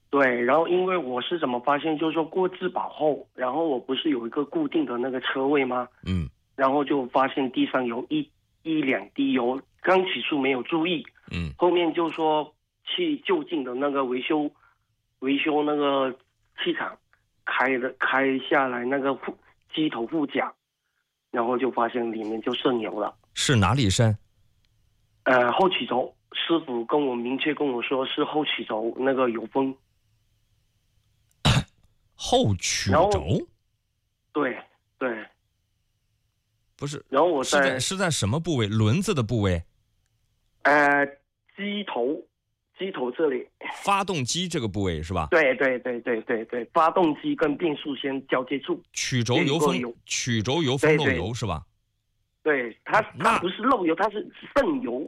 对，然后因为我是怎么发现，就是说过质保后，然后我不是有一个固定的那个车位吗？ 嗯然后就发现地上有一两滴油，刚起初没有注意， 嗯后面就说去就近的那个维修那个气场开下来那个机头副甲，然后就发现里面就渗油了。 是哪里渗？ 后曲轴师傅明确跟我说是后曲轴那个油封。 后曲然后轴？ 对对， 不是， 然后我是在什么部位？轮子的部位？ 呃机头这里。 发动机这个部位是吧？ 对对对对对对，发动机跟变速箱交接处曲轴油封，曲轴油封漏油是吧？ 对，它那不是漏油，它是渗油。